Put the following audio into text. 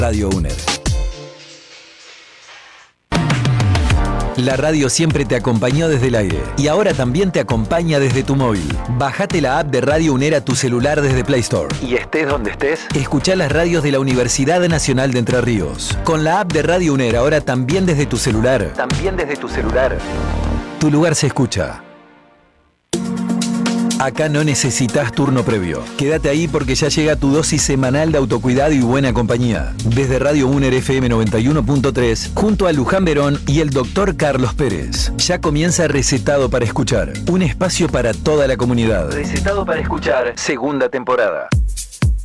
Radio UNER. La radio siempre te acompañó desde el aire y ahora también te acompaña desde tu móvil. Bajate la app de Radio UNER a tu celular desde Play Store. Y estés donde estés, escuchá las radios de la Universidad Nacional de Entre Ríos. Con la app de Radio UNER ahora también desde tu celular. Tu lugar se escucha. Acá no necesitas turno previo. Quédate ahí porque ya llega tu dosis semanal de autocuidado y buena compañía. Desde Radio UNER FM 91.3, junto a Luján Verón y el Dr. Carlos Pérez. Ya comienza Recetado para Escuchar, un espacio para toda la comunidad. Recetado para Escuchar, segunda temporada.